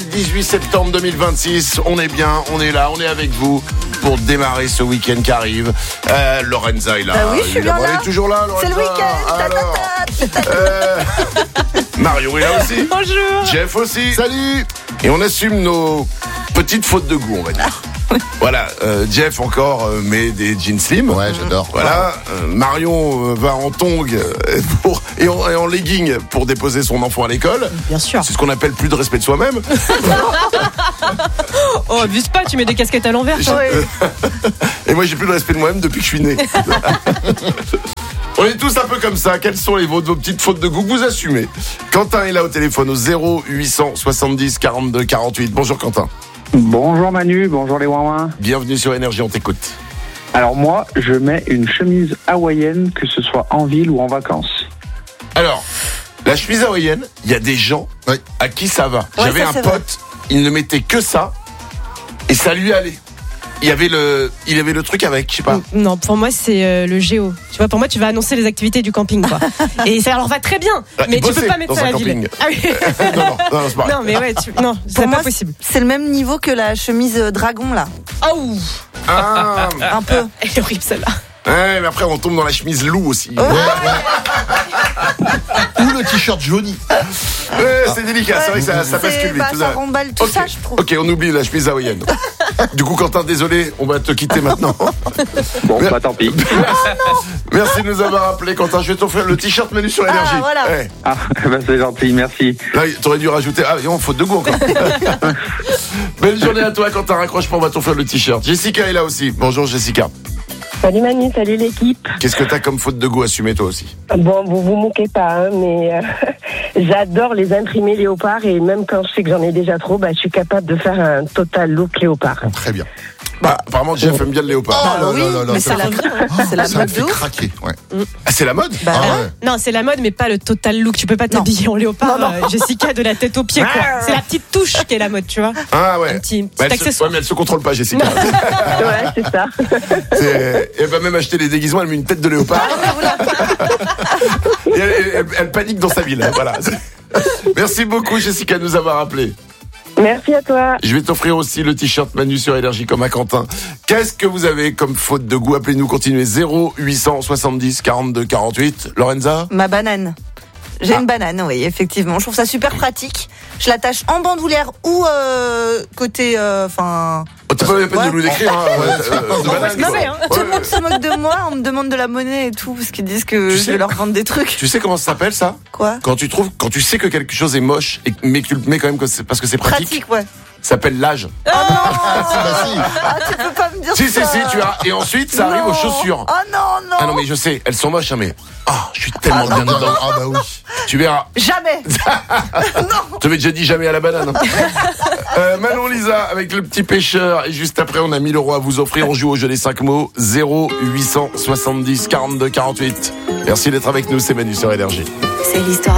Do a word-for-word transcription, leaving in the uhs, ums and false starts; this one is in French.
dix-huit septembre deux mille vingt-six. On est bien, on est là, on est avec vous pour démarrer ce week-end qui arrive. Euh, Lorenza est là. Bah oui, je suis bien là. Elle est toujours là, Lorenza. C'est le week-end. Alors, euh, Mario est là aussi. Bonjour. Jeff aussi. Salut. Et on assume nos petites fautes de goût, on va dire. Voilà, euh, Jeff encore euh, met des jeans slim. Ouais, j'adore. Voilà, euh, Marion euh, va en tongs euh, pour, et, en, et en legging pour déposer son enfant à l'école. Bien sûr. C'est ce qu'on appelle plus de respect de soi-même. Oh, abuse pas, tu mets des casquettes à l'envers. Toi. Et moi, j'ai plus de respect de moi-même depuis que je suis né. On est tous un peu comme ça. Quelles sont les vôtres, vos petites fautes de goût que vous assumez? Quentin est là au téléphone au zéro huit cent soixante-dix quarante-deux quarante-huit. Bonjour Quentin. Bonjour Manu, bonjour les Wouin. Bienvenue sur Énergie, on t'écoute. Alors moi, je mets une chemise hawaïenne, que ce soit en ville ou en vacances. Alors, la chemise hawaïenne, il y a des gens Oui. à qui ça va. Ouais, J'avais ça, un c'est pote, vrai. il ne mettait que ça et ça lui allait. Il y avait le, il avait le truc avec, je sais pas. Non, pour moi, c'est euh, le géo. Tu vois, pour moi, tu vas annoncer les activités du camping, quoi. Et ça leur va très bien. Ah, mais il tu peux bossait pas mettre dans ça à un la ville. camping. Ah oui. non, non, non, c'est pareil. Non, mais ouais, tu... non, c'est Pour moi, pas possible. c'est le même niveau que la chemise euh, dragon là. Oh, Ah, Un peu. elle est horrible celle-là. ouais, mais après on tombe dans la chemise loup aussi. Oh. Ouais, ouais. Ou le t-shirt jauni. Ouais, c'est délicat, c'est vrai que ça, ça C'est- bascule vite. bah, tout ça ça. remballe tout Ok. ça, je trouve. Ok, on oublie la chemise hawaïenne. Du coup, Quentin, désolé, on va te quitter maintenant. Bon, Mais- bah tant pis. Merci de nous avoir appelé, Quentin. Je vais t'offrir le t-shirt Manu sur Énergie. Ah, voilà. Ouais. Ah, bah c'est gentil, merci. Là, t'aurais dû rajouter. Ah, non, faute de goût encore. Belle journée à toi, Quentin. Raccroche pas, on va t'offrir le t-shirt. Jessica est là aussi. Bonjour, Jessica. Salut Manu, salut l'équipe. Qu'est-ce que t'as comme faute de goût assumée, toi aussi? Bon, vous vous moquez pas, hein, mais euh, j'adore les imprimés léopard et même quand je sais que j'en ai déjà trop, bah, je suis capable de faire un total look léopard. Très bien. Bah, apparemment, Jeff aime bien le léopard. Oh là oui, là là là, mais ça c'est la, me- c'est la ça me mode fait de ouf. craquer. Ouais. Ah, c'est la mode? Bah, Ah ouais. ouais. Non, c'est la mode, mais pas le total look. Tu peux pas t'habiller en léopard, Non, non. euh, Jessica, de la tête aux pieds, quoi. C'est la petite touche qui est la mode, tu vois. Ah ouais. Un petit, petit Bah, elle se... accessoire. ouais, mais elle se contrôle pas, Jessica. Ouais, c'est ça. C'est- Elle va même acheter des déguisements, elle met une tête de léopard. Et elle, elle- elle panique dans sa ville. hein, Voilà. Merci beaucoup, Jessica, de nous avoir appelé. Merci à toi. Je vais t'offrir aussi le t-shirt Manu sur Énergie comme à Quentin. Qu'est-ce que vous avez comme faute de goût? Appelez-nous, continuez. zéro huit cent soixante-dix quarante-deux quarante-huit. Lorenza? Ma banane. J'ai Ah. une banane, oui, effectivement. Je trouve ça super pratique. Je l'attache en bandoulière ou euh, côté, enfin. Oh, t'as pas la peine Ouais. de nous l'écrire, hein. Ouais, euh, c'est pas euh, de banane, se quoi. nommer, hein. Tout Ouais. le monde se moque de moi. On me demande de la monnaie et tout parce qu'ils disent que Tu je sais- vais leur vendre des trucs. Tu sais comment ça s'appelle, ça? Quoi? Quand tu trouves, quand tu sais que quelque chose est moche, et, mais que tu le mets quand même que c'est- parce que c'est pratique, Pratique, ouais. ça s'appelle l'âge. Oh non. Si, bah si. Ah, tu peux pas me dire Si, si, ça. si, tu as. Et ensuite, ça arrive Non. aux chaussures. Oh non, non. Ah non, mais je sais, elles sont moches, hein, mais. Ah, je suis tellement Ah, bien bah, dedans. ah bah oui. Tu verras. Jamais. Je t'avais déjà dit jamais à la banane. hein. euh, Manon Lisa avec le petit pêcheur. Et juste après, on a mille euros à vous offrir. On joue au jeu des cinq mots. zéro huit cent soixante-dix quarante-deux quarante-huit. Merci d'être avec nous, c'est Manu sur Énergie. C'est l'histoire